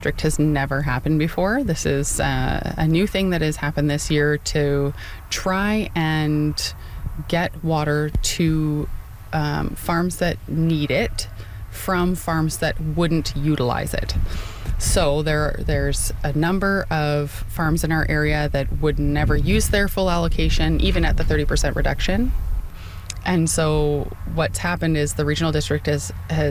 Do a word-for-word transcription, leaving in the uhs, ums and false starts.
district has never happened before. This is uh, a new thing that has happened this year to try and get water to um, farms that need it from farms that wouldn't utilize it. So there, there's a number of farms in our area that would never use their full allocation, even at the thirty percent reduction. And so what's happened is the regional district has, has